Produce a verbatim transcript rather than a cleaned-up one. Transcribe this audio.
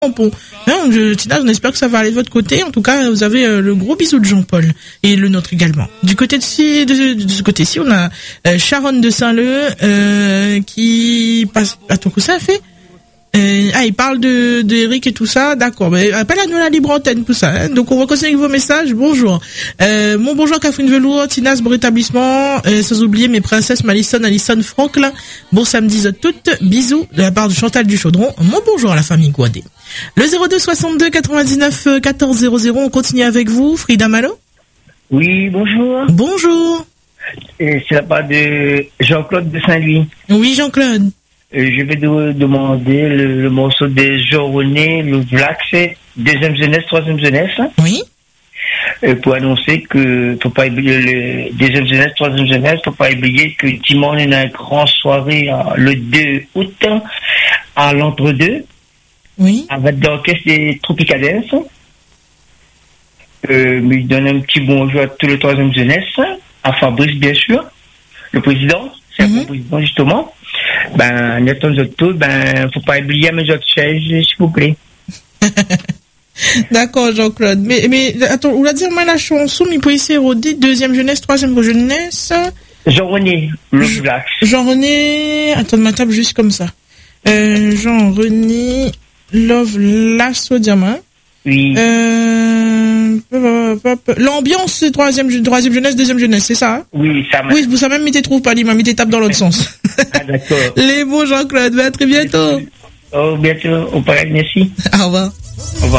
Bon, hein, je, Tina, on espère que ça va aller de votre côté. En tout cas, vous avez euh, le gros bisou de Jean-Paul et le nôtre également. Du côté de, ci, de, de ce côté-ci, on a euh, Sharon de Saint-Leu euh, qui passe. Attends, que ça a fait euh, Ah, il parle de, de Eric et tout ça. D'accord. Mais appelle à nous à la libre antenne, tout ça. Hein. Donc, on va continuer avec vos messages. Bonjour. Euh, mon bonjour Catherine Velour, Tinas, bon rétablissement. Euh, sans oublier mes princesses Malison, Alison, Franklin. Bon samedi à toutes. Bisous de la part de Chantal du Chaudron. Mon bonjour à la famille Guadé. Le zéro deux soixante-deux quatre-vingt-dix-neuf quatorze zéro zéro, on continue avec vous, Frida Malo. Oui, bonjour. Bonjour. Et c'est la part de Jean-Claude de Saint-Louis. Oui, Jean-Claude. Et je vais de, demander le, le morceau des Jean-René, le Vlax, deuxième jeunesse, troisième jeunesse. Oui. Et pour annoncer que, faut pas oublier le deuxième jeunesse, troisième jeunesse, faut pas oublier que dimanche, on a une grande soirée le deux août à l'entre-deux. Oui. Avec l'orchestre des Tropicadens. Euh, mais il donne un petit bonjour à tout le troisième jeunesse, à Fabrice, bien sûr, le président, c'est mm-hmm. un président, justement. Ben, Nathan Zotto, ben, faut pas oublier mes autres chaises, s'il vous plaît. D'accord, Jean-Claude. Mais, mais, attends, on va dire, moi, la chanson, mais pour essayer, redit, deuxième jeunesse, troisième jeunesse. Jean-René, le Vlax. Jean-René, attends, ma table juste comme ça. Euh, Jean-René, Love Lasso Diamant. Oui. Euh, l'ambiance, troisième, troisième jeunesse, deuxième jeunesse, c'est ça? Hein? Oui, ça m'a. Oui, vous savez même, mettez trouve pas, il m'a mis des tapes dans l'autre sens. Ah, d'accord. Les mots, Jean-Claude, à très bientôt. Oh, bientôt, au pareil, merci. Au revoir. Au revoir.